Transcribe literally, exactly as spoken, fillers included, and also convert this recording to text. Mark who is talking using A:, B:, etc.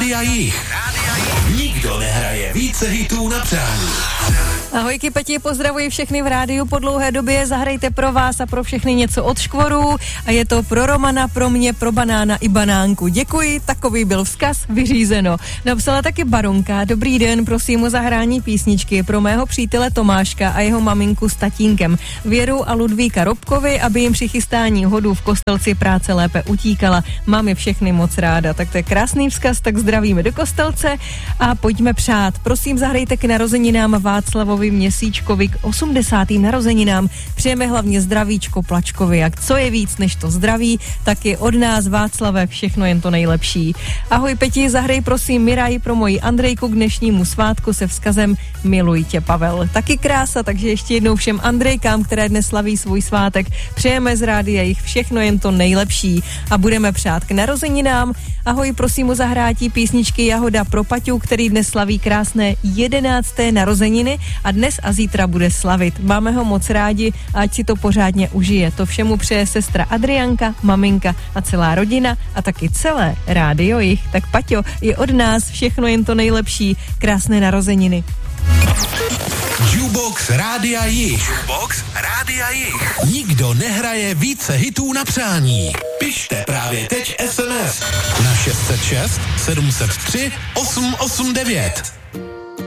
A: Rádia Jich. Nikdo nehraje více hitů na přání.
B: Ahojky, Peti, pozdravuji všechny v rádiu po dlouhé době, zahrajte pro vás a pro všechny něco od Škvorů a je to pro Romana, pro mě, pro Banána i Banánku. Děkuji, takový byl vzkaz, vyřízeno. Napsala taky Baronka, dobrý den, prosím o zahrání písničky pro mého přítele Tomáška a jeho maminku s tatínkem Věru a Ludvíka Robkovi, aby jim při chystání hodů v Kostelci práce lépe utíkala. Mám je všechny moc ráda, tak to je krásný vzkaz, tak zdravíme do Kostelce a pojďme přát. Prosím, zahrajte k narozeninám Václavovi Měsíčkovi, k osmdesátým narozeninám. Přejeme hlavně zdravíčko Plačkovi. Jak co je víc než to zdraví, tak je od nás, Václave, všechno jen to nejlepší. Ahoj, Peti, zahraj prosím Miraj pro moji Andrejku k dnešnímu svátku se vzkazem Miluj tě, Pavel. Taky krása, takže ještě jednou všem Andrejkám, které dnes slaví svůj svátek, přejeme z rádia jich všechno jen to nejlepší a budeme přát k narozeninám. Ahoj, prosím o zahrátí písničky Jahoda pro Paťu, který dnes slaví krásné jedenácté narozeniny a dnes a zítra bude slavit. Máme ho moc rádi, ať si to pořádně užije. To všemu přeje sestra Adrianka, maminka a celá rodina a taky celé rádio jich. Tak Paťo, je od nás všechno jen to nejlepší. Krásné narozeniny.
A: Jukebox Rádia Jich. Jukebox Rádia Jich. Nikdo nehraje více hitů na přání. Pište právě teď es em es na šest set šest sedm set tři osm osm devět.